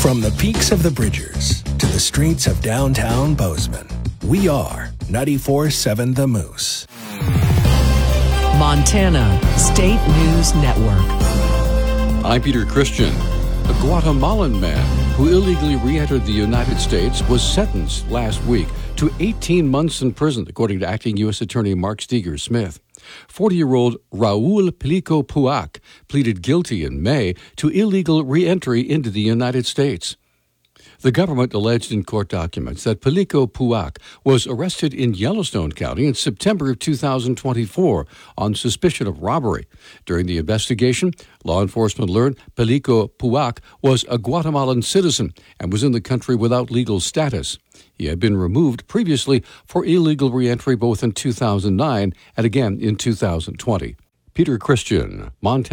From the peaks of the Bridgers to the streets of downtown Bozeman, we are 94.7 The Moose. Montana State News Network. I'm Peter Christian. A Guatemalan man who illegally re-entered the United States was sentenced last week to 18 months in prison, according to Acting U.S. Attorney Mark Steger-Smith. 40-year-old Raul Pelico Puac pleaded guilty in May to illegal re-entry into the United States. The government alleged in court documents that Pelico Puac was arrested in Yellowstone County in September of 2024 on suspicion of robbery. During the investigation, law enforcement learned Pelico Puac was a Guatemalan citizen and was in the country without legal status. He had been removed previously for illegal re-entry both in 2009 and again in 2020. Peter Christian, Montana.